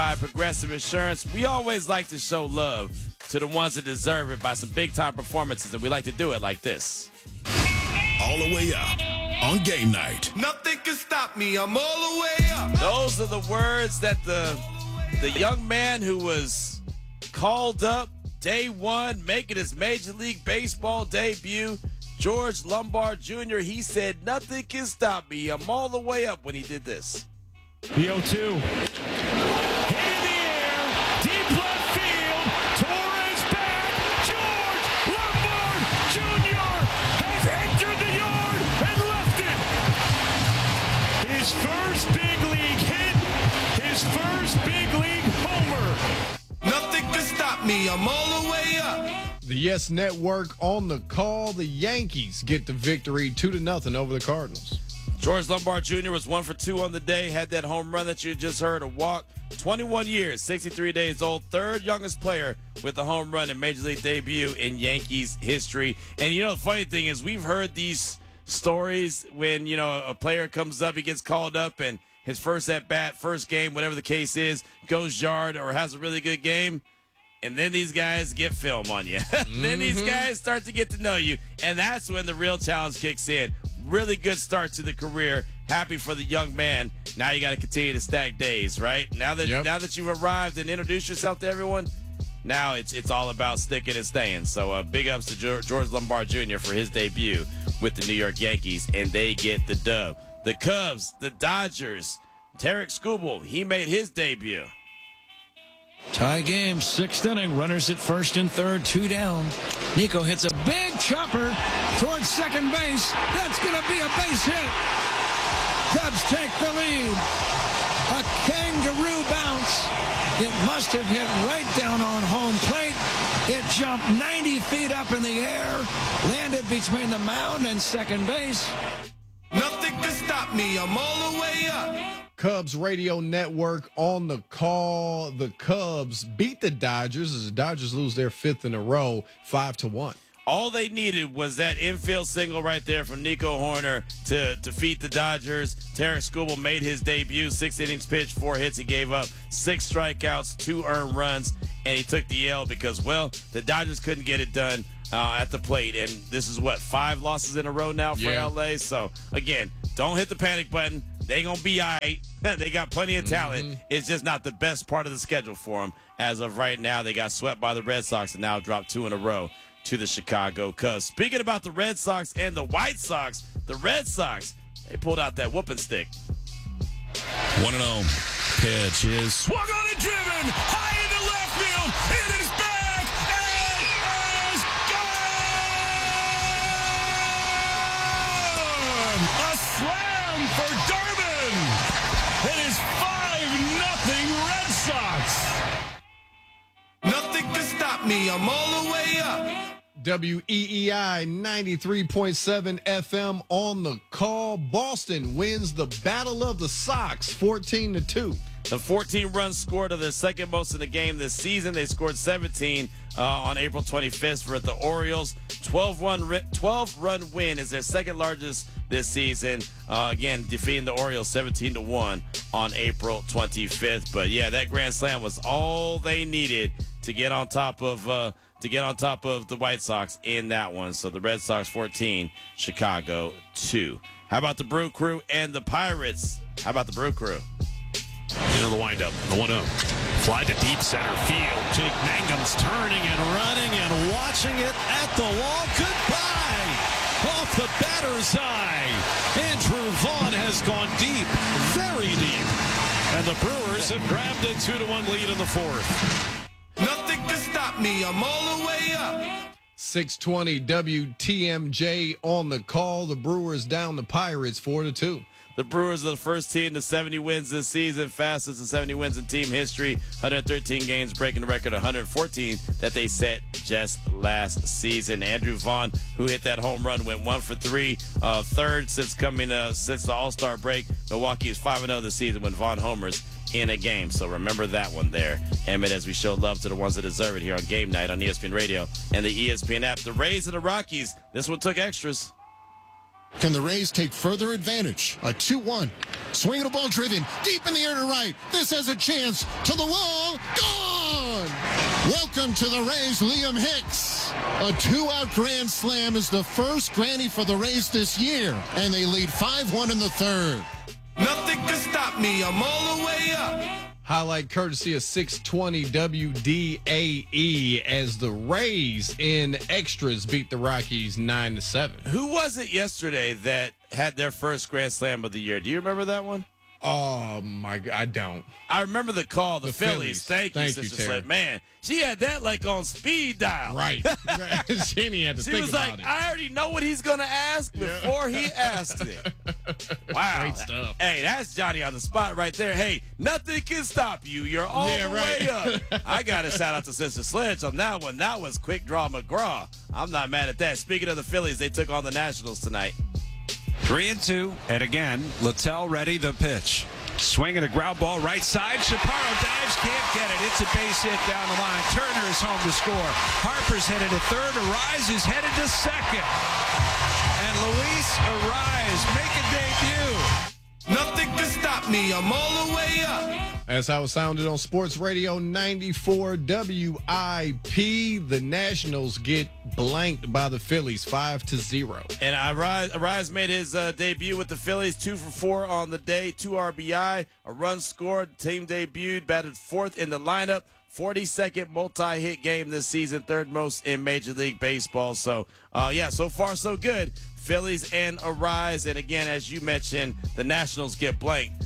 By Progressive Insurance. We always like to show love to the ones that deserve it by some big-time performances, and we like to do it like this. All the way up on game night. Nothing can stop me. I'm all the way up. Those are the words that the young man who was called up day one, making his Major League Baseball debut, George Lombard Jr., he said, nothing can stop me. I'm all the way up when he did this. The 0-2. Hit in the air. Deep left field. Torres back. George Lombard Jr. has entered the yard and left it. His first big league hit. His first big league homer. Nothing can stop me. I'm all the way up. The Yes Network on the call. The Yankees get the victory 2-0 over the Cardinals. George Lombard Jr. was 1 for 2 on the day, had that home run that you just heard, a walk. 21 years, 63 days old, third youngest player with a home run in Major League debut in Yankees history. And, you know, the funny thing is we've heard these stories when, you know, a player comes up, he gets called up, and his first at-bat, first game, whatever the case is, goes yard or has a really good game. And then these guys get film on you. Then these guys start to get to know you. And that's when the real challenge kicks in. Really good start to the career. Happy for the young man. Now you got to continue to stack days, right? Now that you've arrived and introduced yourself to everyone, now it's all about sticking and staying. So big ups to George Lombard Jr. for his debut with the New York Yankees, and they get the dub. The Cubs, the Dodgers, Tarek Skubal, he made his debut. Tie game, 6th inning. Runners at first and third, 2 down. Nico hits a big chopper towards second base. That's going to be a base hit. Cubs take the lead. A kangaroo bounce. It must have hit right down on home plate. It jumped 90 feet up in the air, landed between the mound and second base. Nothing can stop me. I'm all the way up. Cubs Radio Network on the call. The Cubs beat the Dodgers as the Dodgers lose their 5th in a row, 5-1. All they needed was that infield single right there from Nico Horner to defeat the Dodgers. Tarek Skubal made his debut, 6 innings pitched, 4 hits. He gave up 6 strikeouts, 2 earned runs, and he took the L because, well, the Dodgers couldn't get it done at the plate. And this is, 5 losses in a row now for LA? So, again, don't hit the panic button. They going to be all right. They got plenty of talent. It's just not the best part of the schedule for them. As of right now, they got swept by the Red Sox and now dropped 2 in a row to the Chicago Cubs. Speaking about the Red Sox and the White Sox, the Red Sox, they pulled out that whooping stick. 1-0. Pitch is Swung on and driven. High into left field. It is back. It is gone. A slam for Durbin. It is 5-0 Red Sox. Nothing can stop me. I'm all the way up. WEEI 93.7 FM on the call. Boston wins the Battle of the Sox 14-2. The 14 runs scored are the second most in the game this season. They scored 17 on April 25th for the Orioles. 12-run win is their second largest this season. Again, defeating the Orioles 17-1 on April 25th. But yeah, that grand slam was all they needed to get on top of the White Sox in that one. So the Red Sox 14, Chicago 2. How about the Brew Crew and the Pirates? How about the Brew Crew? Into the windup, the 1-0. Fly to deep center field. Jake Mangum's turning and running and watching it at the wall. Goodbye. Off the batter's eye. Andrew Vaughn has gone deep, very deep. And the Brewers have grabbed a 2-1 lead in the 4th. Nothing can stop me. I'm all the way up. 620 WTMJ on the call. The Brewers down the Pirates 4-2. The Brewers are the first team to 70 wins this season, fastest in 70 wins in team history. 113 games, breaking the record 114 that they set just last season. Andrew Vaughn, who hit that home run, went 1 for 3, third since the All-Star break. Milwaukee is 5-0 this season when Vaughn homers in a game. So remember that one there, Emmett, as we show love to the ones that deserve it here on Game Night on ESPN Radio and the ESPN app. The Rays and the Rockies, this one took extras. Can the Rays take further advantage? A 2-1. Swinging a ball driven deep in the air to right. This has a chance to the wall. Gone! Welcome to the Rays, Liam Hicks. A 2-out grand slam is the first granny for the Rays this year, and they lead 5-1 in the third. Nothing can stop me. I'm all the way up. Highlight courtesy of 620 WDAE as the Rays in extras beat the Rockies 9-7. Who was it yesterday that had their first Grand Slam of the year? Do you remember that one? Oh, my God, I don't. I remember the call, the Phillies. Thank you, Sister Terry. Sled. Man, she had that like on speed dial. Right. She didn't have to She think was about like, it. I already know what he's going to ask before he asks it. Wow. Great stuff. Hey, that's Johnny on the spot right there. Hey, nothing can stop you. You're all the way up. I got to shout out to Sister Sledge on that one. That was Quick Draw McGraw. I'm not mad at that. Speaking of the Phillies, they took on the Nationals tonight. 3-2, and again, Littell ready the pitch. Swinging a ground ball right side. Chaparro dives, can't get it. It's a base hit down the line. Turner is home to score. Harper's headed to third. Arise is headed to second. And Luis Arise make a debut. Nothing can stop me. I'm all the way up. That's how it sounded on Sports Radio 94 WIP. The Nationals get blanked by the Phillies 5-0. And Arise made his debut with the Phillies, 2 for 4 on the day, 2 RBI, a run scored. Team debuted, batted fourth in the lineup. 42nd multi-hit game this season, third most in Major League Baseball. So, so far so good. Phillies and Arise, and again, as you mentioned, the Nationals get blanked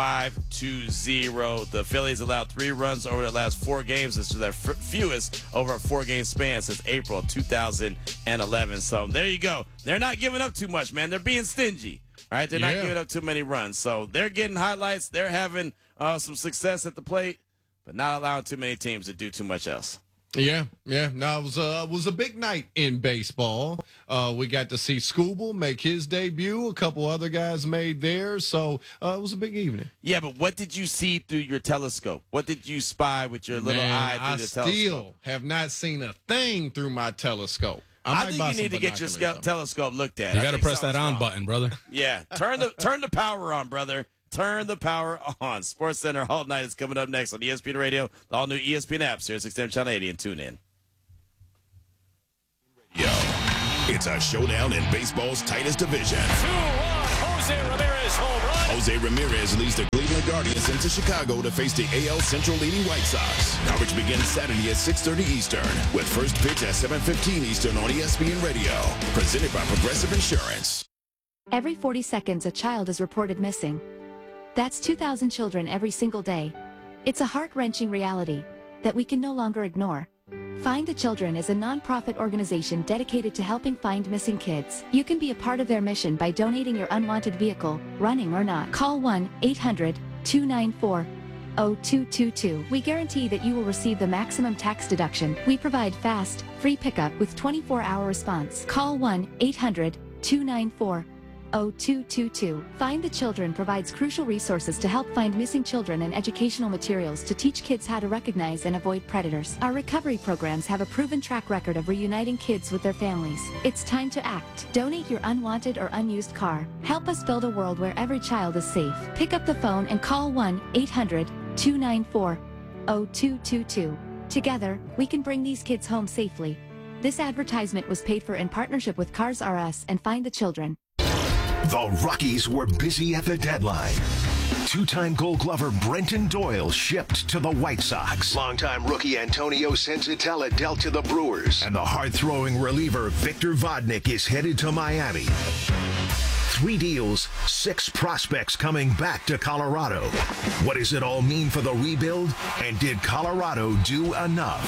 5-0. The Phillies allowed 3 runs over the last 4 games. This is their fewest over a 4-game span since April of 2011. So there you go. They're not giving up too much, man. They're being stingy. All right, they're not giving up too many runs. So they're getting highlights. They're having some success at the plate, but not allowing too many teams to do too much else. Yeah. No, it was a big night in baseball. We got to see Scooble make his debut. A couple other guys made theirs. So it was a big evening. Yeah, but what did you see through your telescope? What did you spy with your little eye through the telescope? I still have not seen a thing through my telescope. I think you need to get your telescope looked at. You got to press that on button, brother. Yeah, turn the power on, brother. Turn the power on. Sports Center All Night is coming up next on ESPN Radio, the all-new ESPN app, Sirius XM Channel 80, and tune in. It's a showdown in baseball's tightest division. 2-1, Jose Ramirez home run. Jose Ramirez leads the Cleveland Guardians into Chicago to face the AL Central leading White Sox. Coverage begins Saturday at 6:30 Eastern with first pitch at 7:15 Eastern on ESPN Radio. Presented by Progressive Insurance. Every 40 seconds, a child is reported missing. That's 2,000 children every single day. It's a heart-wrenching reality that we can no longer ignore. Find the Children is a non-profit organization dedicated to helping find missing kids. You can be a part of their mission by donating your unwanted vehicle, running or not. Call 1-800-294-0222. We guarantee that you will receive the maximum tax deduction. We provide fast, free pickup with 24-hour response. Call 1-800-294-0222. Find the Children provides crucial resources to help find missing children and educational materials to teach kids how to recognize and avoid predators. Our recovery programs have a proven track record of reuniting kids with their families. It's time to act. Donate your unwanted or unused car. Help us build a world where every child is safe. Pick up the phone and call 1-800-294-0222. Together, we can bring these kids home safely. This advertisement was paid for in partnership with Cars R Us and Find the Children. The Rockies were busy at the deadline. Two-time Gold Glover Brenton Doyle shipped to the White Sox. Longtime rookie Antonio Senzatella dealt to the Brewers. And the hard-throwing reliever Victor Vodnik is headed to Miami. 3 deals, 6 prospects coming back to Colorado. What does it all mean for the rebuild? And did Colorado do enough?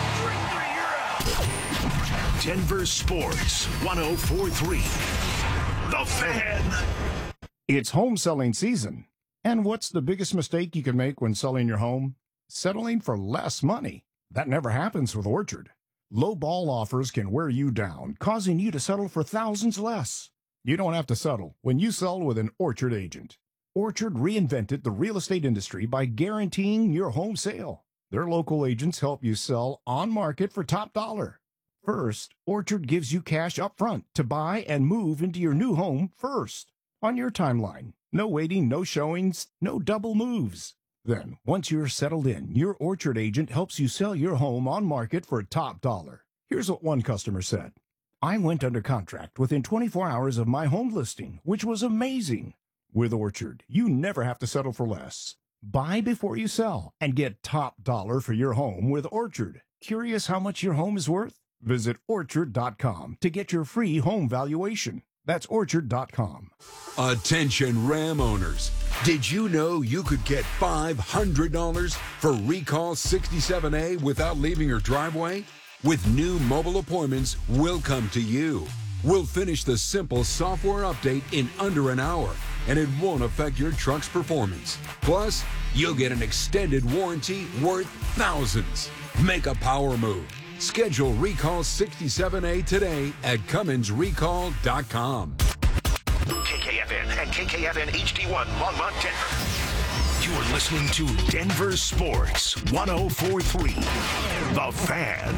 Denver Sports 104.3. The Fan. It's home selling season. And what's the biggest mistake you can make when selling your home? Settling for less money. That never happens with Orchard. Low ball offers can wear you down, causing you to settle for thousands less. You don't have to settle when you sell with an Orchard agent. Orchard reinvented the real estate industry by guaranteeing your home sale. Their local agents help you sell on market for top dollar. First, Orchard gives you cash up front to buy and move into your new home first, on your timeline. No waiting, no showings, no double moves. Then, once you're settled in, your Orchard agent helps you sell your home on market for top dollar. Here's what one customer said. I went under contract within 24 hours of my home listing, which was amazing. With Orchard, you never have to settle for less. Buy before you sell and get top dollar for your home with Orchard. Curious how much your home is worth? Visit Orchard.com to get your free home valuation. That's Orchard.com. Attention Ram owners. Did you know you could get $500 for Recall 67A without leaving your driveway? With new mobile appointments, we'll come to you. We'll finish the simple software update in under an hour, and it won't affect your truck's performance. Plus, you'll get an extended warranty worth thousands. Make a power move. Schedule Recall 67A today at CumminsRecall.com. KKFN and KKFN HD1 Longmont, Denver. You're listening to Denver Sports 104.3. The Fan.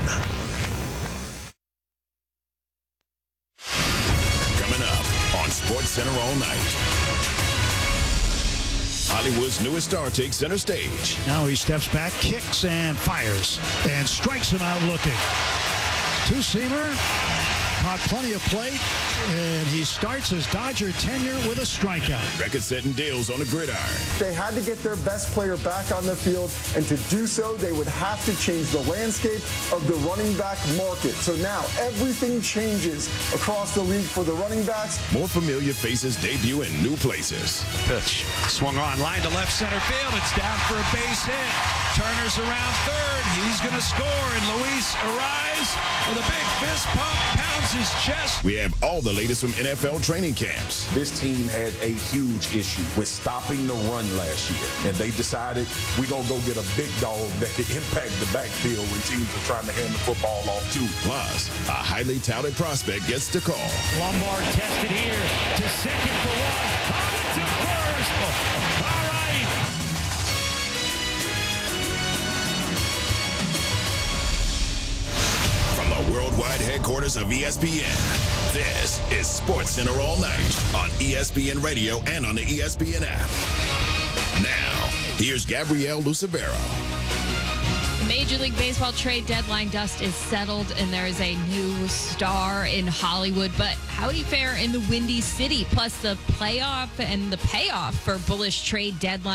Coming up on SportsCenter all night. Hollywood's newest star takes center stage. Now he steps back, kicks, and fires, and strikes him out looking. Two-seamer, caught plenty of plate, and he starts his Dodger tenure with a strikeout. Record-setting deals on the gridiron. They had to get their best player back on the field, and to do so, they would have to change the landscape of the running back market. So now everything changes across the league for the running backs. More familiar faces debut in new places. Pitch swung on, line to left center field. It's down for a base hit. Turner's around third. He's going to score, and Luis arrives with a big fist pump, pounds his chest. We have all the latest from NFL training camps. This team had a huge issue with stopping the run last year, and they decided we're going to go get a big dog that could impact the backfield when teams are trying to hand the football off to. Plus, a highly touted prospect gets the call. Lombard tested here to second for one. On to first. All right. From the worldwide headquarters of ESPN, this is SportsCenter all night on ESPN Radio and on the ESPN app. Now, here's Gabrielle Lucevero. Major League Baseball trade deadline dust is settled, and there is a new star in Hollywood. But how do you fare in the Windy City? Plus the playoff and the payoff for bullish trade deadline.